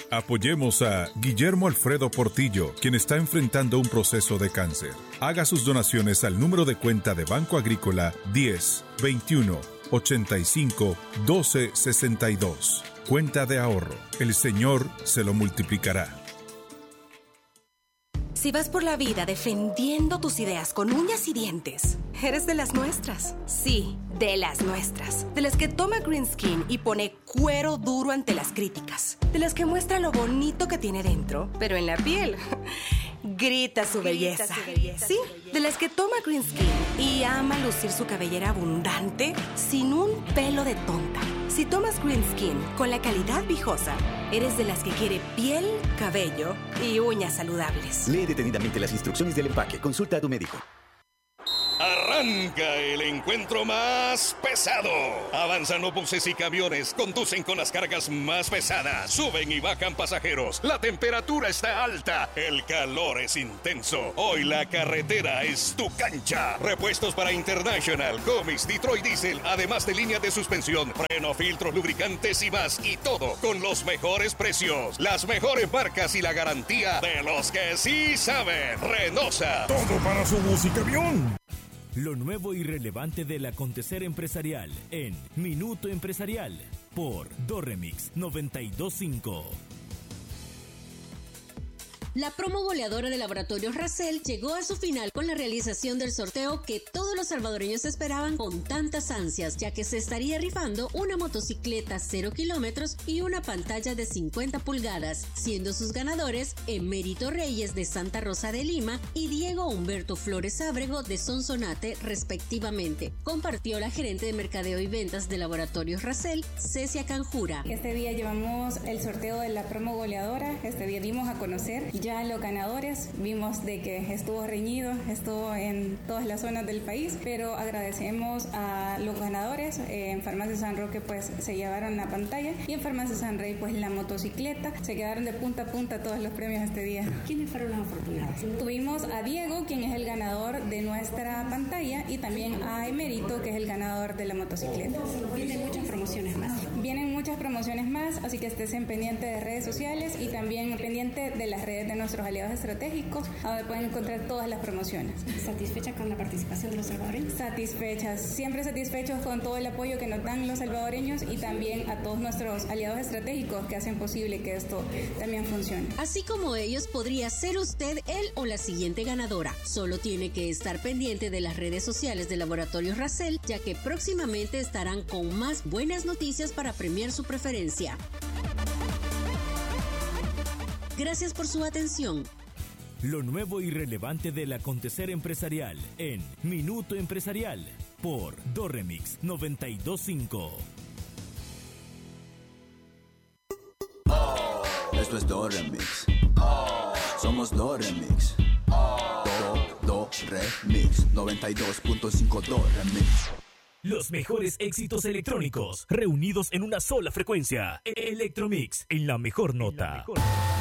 Apoyemos a Guillermo Alfredo Portillo, quien está enfrentando un proceso de cáncer. Haga sus donaciones al número de cuenta de Banco Agrícola 10 21 85 12 62. Cuenta de ahorro. El Señor se lo multiplicará. Si vas por la vida defendiendo tus ideas con uñas y dientes, eres de las nuestras. Sí, de las nuestras. De las que toma Green Skin y pone cuero duro ante las críticas. De las que muestra lo bonito que tiene dentro, pero en la piel grita su belleza. Sí, de las que toma Green Skin y ama lucir su cabellera abundante sin un pelo de tonta. Si tomas Green Skin con la calidad Viejosa, eres de las que quiere piel, cabello y uñas saludables. Lee detenidamente las instrucciones del empaque. Consulta a tu médico. Arranca el encuentro más pesado. Avanzan autobuses y camiones, conducen con las cargas más pesadas, suben y bajan pasajeros. La temperatura está alta, el calor es intenso. Hoy la carretera es tu cancha. Repuestos para International, Comis, Detroit Diesel, además de línea de suspensión, freno, filtros, lubricantes y más. Y todo con los mejores precios, las mejores marcas y la garantía de los que sí saben. Renosa. Todo para su bus y camión. Lo nuevo y relevante del acontecer empresarial en Minuto Empresarial por Dorremix 925. La promo goleadora de Laboratorios Racel llegó a su final con la realización del sorteo que todos los salvadoreños esperaban con tantas ansias, ya que se estaría rifando una motocicleta 0 kilómetros y una pantalla de 50 pulgadas, siendo sus ganadores Emérito Reyes de Santa Rosa de Lima y Diego Humberto Flores Ábrego de Sonsonate, respectivamente. Compartió la gerente de Mercadeo y Ventas de Laboratorios Racel, Cecia Canjura. Este día llevamos el sorteo de la promo goleadora. Este día dimos a conocer ya los ganadores. Vimos de que estuvo reñido, estuvo en todas las zonas del país, pero agradecemos a los ganadores. En Farmacia San Roque pues se llevaron la pantalla y en Farmacia San Rey pues la motocicleta. Se quedaron de punta a punta todos los premios este día. ¿Quiénes fueron los afortunados? Tuvimos a Diego, quien es el ganador de nuestra pantalla, y también a Emérito, que es el ganador de la motocicleta. Vienen muchas promociones más. Vienen muchas promociones más, así que estén pendientes de redes sociales y también pendiente de las redes de nuestros aliados estratégicos, donde pueden encontrar todas las promociones. ¿Satisfecha con la participación de los salvadoreños? Satisfechas, siempre satisfechos con todo el apoyo que nos dan los salvadoreños y también a todos nuestros aliados estratégicos que hacen posible que esto también funcione. Así como ellos, podría ser usted el o la siguiente ganadora. Solo tiene que estar pendiente de las redes sociales de Laboratorios Racel, ya que próximamente estarán con más buenas noticias para premiar su preferencia. Gracias por su atención. Lo nuevo y relevante del acontecer empresarial en Minuto Empresarial por Dorremix 925. Esto es Dorremix. Somos Dorremix. Remix 92.5 Dorremix. Los mejores éxitos electrónicos reunidos en una sola frecuencia. Electromix en la mejor nota.